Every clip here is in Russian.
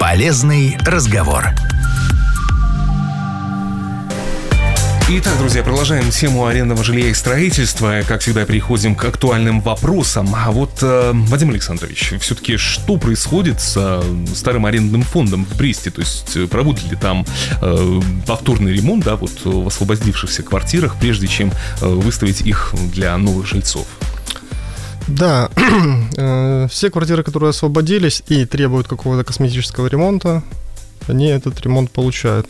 Полезный разговор. Итак, друзья, продолжаем тему арендного жилья и строительства. Как всегда, переходим к актуальным вопросам. А вот, Вадим Александрович, все-таки что происходит с старым арендным фондом в Бресте? То есть проводят ли там повторный ремонт, да, вот в освободившихся квартирах, прежде чем выставить их для новых жильцов? Да, все квартиры, которые освободились и требуют какого-то косметического ремонта, они этот ремонт получают.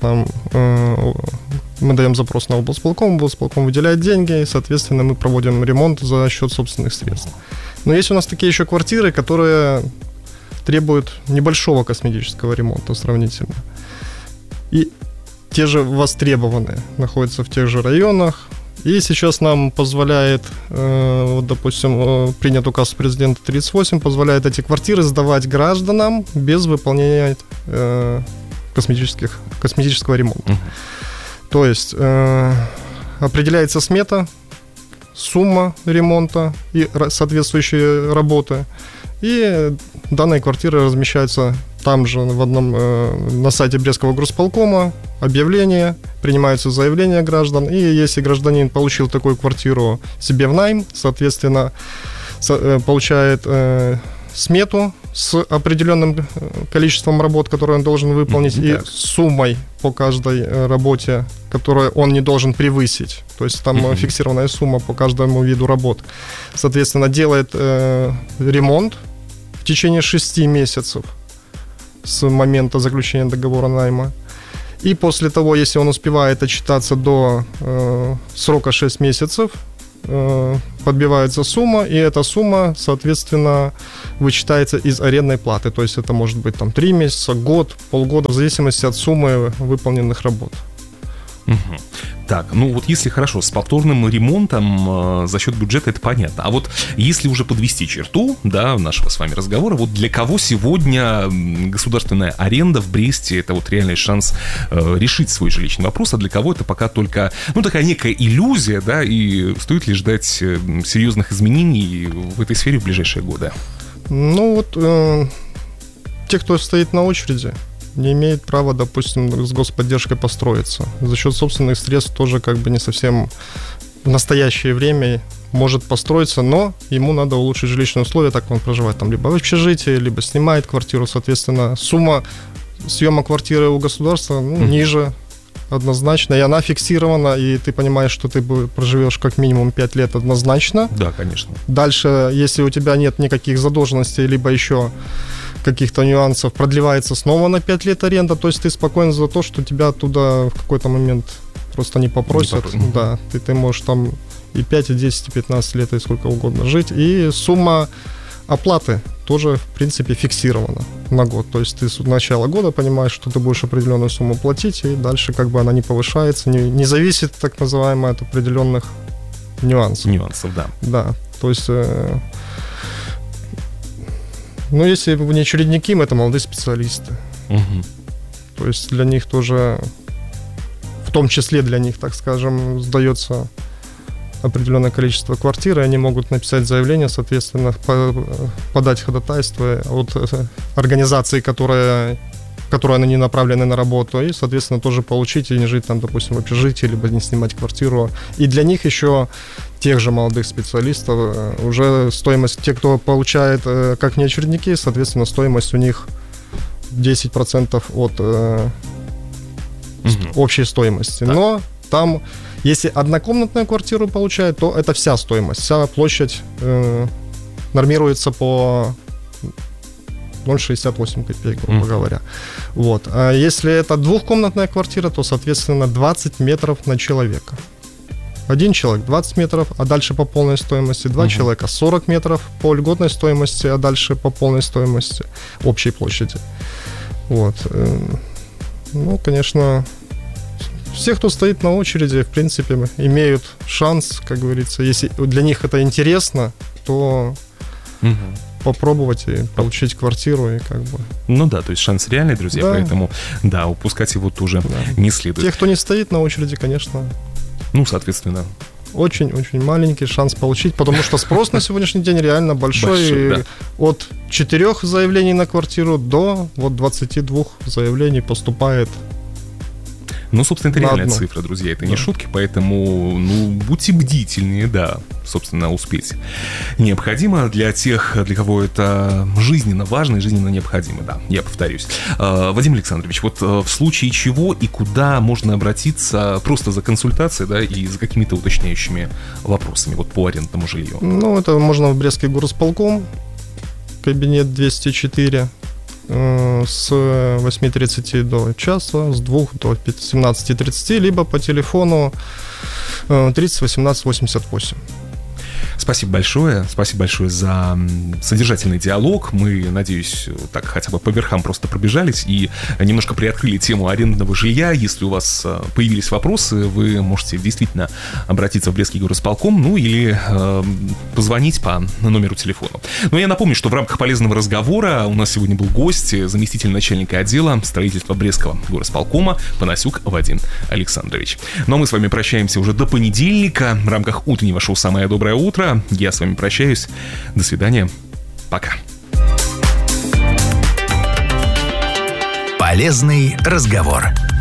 Мы даем запрос на облсполком выделяет деньги, и, соответственно, мы проводим ремонт за счет собственных средств. Но есть у нас такие еще квартиры, которые требуют небольшого косметического ремонта сравнительно. И те же востребованные находятся в тех же районах. И сейчас нам позволяет, вот, допустим, принят указ президента 38, позволяет эти квартиры сдавать гражданам без выполнения косметического ремонта. То есть определяется смета, сумма ремонта и соответствующие работы. И данные квартиры размещаются там же на сайте Брестского горосполкома, объявление, принимаются заявления граждан. И если гражданин получил такую квартиру себе в найм, соответственно, получает смету с определенным количеством работ, которые он должен выполнить, и суммой по каждой работе, которую он не должен превысить. То есть там фиксированная сумма по каждому виду работ. Соответственно, делает ремонт в течение 6 месяцев с момента заключения договора найма. И после того, если он успевает отчитаться до срока 6 месяцев, подбивается сумма, и эта сумма, соответственно, вычитается из арендной платы. То есть это может быть там 3 месяца, год, полгода, в зависимости от суммы выполненных работ. Так, ну вот если хорошо, с повторным ремонтом за счет бюджета это понятно. А вот если уже подвести черту, да, нашего с вами разговора, вот для кого сегодня государственная аренда в Бресте — это вот реальный шанс решить свой жилищный вопрос, а для кого это пока только, ну, такая некая иллюзия, да, и стоит ли ждать серьезных изменений в этой сфере в ближайшие годы? Ну вот, те, кто стоит на очереди, не имеет права, допустим, с господдержкой построиться. За счет собственных средств тоже как бы не совсем в настоящее время может построиться, но ему надо улучшить жилищные условия, так как он проживает там либо в общежитии, либо снимает квартиру. Соответственно, сумма съема квартиры у государства ниже однозначно, и она фиксирована, и ты понимаешь, что ты проживешь как минимум 5 лет однозначно. Да, конечно. Дальше, если у тебя нет никаких задолженностей, либо еще каких-то нюансов, продлевается снова на 5 лет аренда, то есть ты спокоен за то, что тебя оттуда в какой-то момент просто не попросят. Да, ты можешь там и 5, и 10, и 15 лет, и сколько угодно жить. И сумма оплаты тоже, в принципе, фиксирована на год. То есть ты с начала года понимаешь, что ты будешь определенную сумму платить, и дальше как бы она не повышается, не зависит, так называемое, от определенных нюансов. Нюансов, да. Да, то есть... Ну, если не очередники, это молодые специалисты. То есть для них тоже, в том числе для них, так скажем, сдается определенное количество квартир, и они могут написать заявление, соответственно, подать ходатайство от организации, которая они направлены на работу, и, соответственно, тоже получить и не жить там, допустим, в общежитии, либо не снимать квартиру. И для них еще, тех же молодых специалистов, уже стоимость, те, кто получает как неочередники, соответственно, стоимость у них 10% от общей стоимости. Так. Но там, если однокомнатную квартиру получают, то это вся стоимость, вся площадь нормируется по 0,68 копеек, грубо говоря. Вот. А если это двухкомнатная квартира, то, соответственно, 20 метров на человека. Один человек 20 метров, а дальше по полной стоимости. Два человека 40 метров по льготной стоимости, а дальше по полной стоимости общей площади. Вот. Ну, конечно, все, кто стоит на очереди, в принципе, имеют шанс, как говорится, если для них это интересно, то попробовать и получить квартиру, и как бы... Ну да, то есть шанс реальный, друзья, да. Поэтому, да, упускать его тоже не следует. Те, кто не стоит на очереди, конечно... Ну, соответственно, очень-очень маленький шанс получить, потому что спрос на сегодняшний день реально большой. Да. От 4 заявлений на квартиру до 22 заявлений поступает. Ну, собственно, это реальная цифра, друзья, это не шутки, поэтому, будьте бдительнее, да, собственно, успеть необходимо для тех, для кого это жизненно важно и жизненно необходимо, да, я повторюсь. Вадим Александрович, вот в случае чего и куда можно обратиться просто за консультацией, да, и за какими-то уточняющими вопросами вот по арендному жилью? Ну, это можно в Брестский горосполком, кабинет 204, с 8:30 до часа, с 2 до 17:30, либо по телефону 30 18 88. Спасибо большое за содержательный диалог. Мы, надеюсь, так хотя бы по верхам просто пробежались и немножко приоткрыли тему арендного жилья. Если у вас появились вопросы, вы можете действительно обратиться в Брестский горосполком, или позвонить по номеру телефона. Но я напомню, что в рамках полезного разговора у нас сегодня был гость, заместитель начальника отдела строительства Брестского горосполкома Панасюк Вадим Александрович. Ну а мы с вами прощаемся уже до понедельника в рамках утреннего шоу «Самое доброе утро». Я с вами прощаюсь. До свидания. Пока. Полезный разговор.